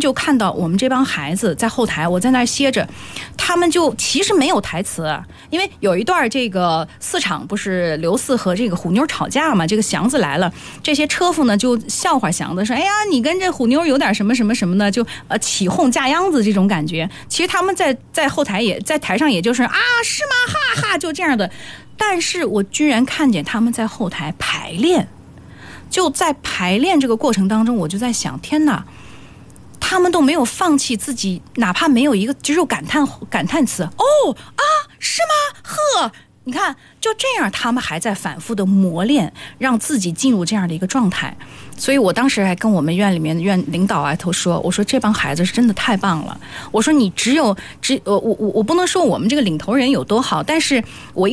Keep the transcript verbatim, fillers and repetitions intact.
就看到我们这帮孩子在后台，我在那儿歇着，他们就其实没有台词，因为有一段这个四场不是刘四和这个虎妞吵架嘛，这个祥子来了，这些车夫呢就笑话祥子说，哎呀，你跟这虎妞有点什么什么什么的，就呃起哄架秧子这种感觉。其实他们在在后台也在台上也就是啊是吗哈哈就这样的，但是我居然看见他们在后台排练。就在排练这个过程当中，我就在想，天哪，他们都没有放弃自己，哪怕没有一个只有感叹感叹词，哦啊是吗呵，你看就这样，他们还在反复的磨练，让自己进入这样的一个状态。所以我当时还跟我们院里面的院领导啊都说，我说这帮孩子是真的太棒了，我说你只有只呃我我我不能说我们这个领头人有多好，但是我